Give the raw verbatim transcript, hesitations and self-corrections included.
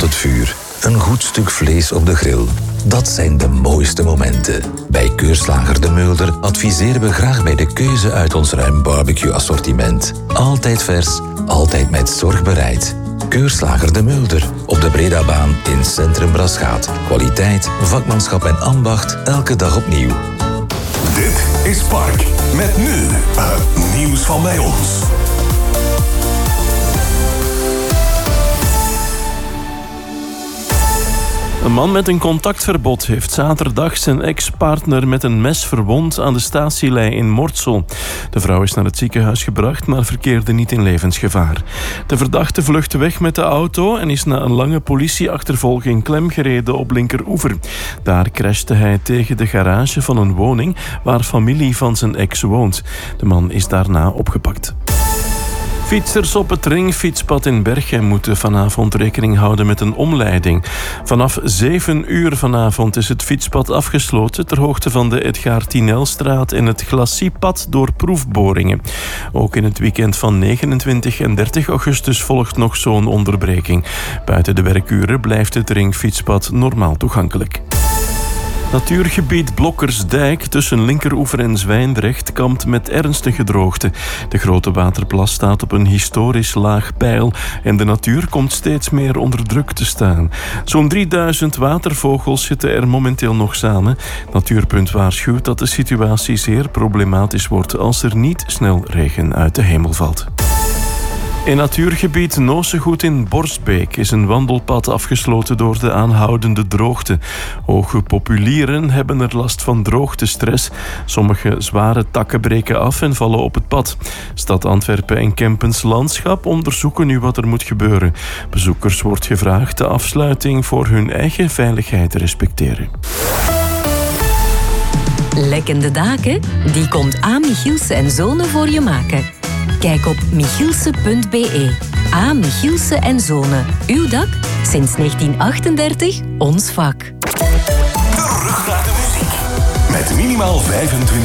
het vuur. Een goed stuk vlees op de grill. Dat zijn de mooiste momenten. Bij Keurslager De Mulder adviseren we graag bij de keuze uit ons ruim barbecue-assortiment. Altijd vers, altijd met zorg bereid. Keurslager De Mulder op de Bredabaan in Centrum Braschaat. Kwaliteit, vakmanschap en ambacht elke dag opnieuw. Dit is Park. Met nu het nieuws van bij ons. Een man met een contactverbod heeft zaterdag zijn ex-partner met een mes verwond aan de statielei in Mortsel. De vrouw is naar het ziekenhuis gebracht, maar verkeerde niet in levensgevaar. De verdachte vluchtte weg met de auto en is na een lange politieachtervolging klemgereden op Linkeroever. Daar crashte hij tegen de garage van een woning waar familie van zijn ex woont. De man is daarna opgepakt. Fietsers op het ringfietspad in Berchem moeten vanavond rekening houden met een omleiding. Vanaf zeven uur vanavond is het fietspad afgesloten ter hoogte van de Edgar Tinelstraat en het Glaciepad door proefboringen. Ook in het weekend van negenentwintig en dertig augustus volgt nog zo'n onderbreking. Buiten de werkuren blijft het ringfietspad normaal toegankelijk. Natuurgebied Blokkersdijk tussen Linkeroever en Zwijndrecht kampt met ernstige droogte. De grote waterplas staat op een historisch laag peil en de natuur komt steeds meer onder druk te staan. Zo'n drieduizend watervogels zitten er momenteel nog samen. Natuurpunt waarschuwt dat de situatie zeer problematisch wordt als er niet snel regen uit de hemel valt. In natuurgebied Noosegoed in Borsbeek is een wandelpad afgesloten door de aanhoudende droogte. Hoge populieren hebben er last van droogtestress. Sommige zware takken breken af en vallen op het pad. Stad Antwerpen en Kempens Landschap onderzoeken nu wat er moet gebeuren. Bezoekers wordt gevraagd de afsluiting voor hun eigen veiligheid te respecteren. Lekkende daken? Die komt A. Michielse en Zonen voor je maken. Kijk op michielse punt b e. A. Michielse en Zonen. Uw dak sinds negentien achtendertig ons vak. Terug naar de muziek. Met minimaal vijfentwintig